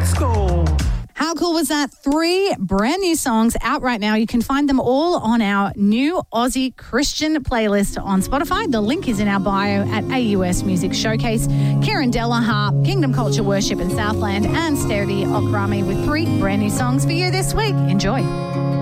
School. How cool was that? 3 brand new songs out right now. You can find them all on our new Aussie Christian playlist on Spotify. The link is in our bio at AUS Music Showcase. Kieran Della Harp, Kingdom Culture Worship in Southland, and Sterity Okrami with 3 brand new songs for you this week. Enjoy.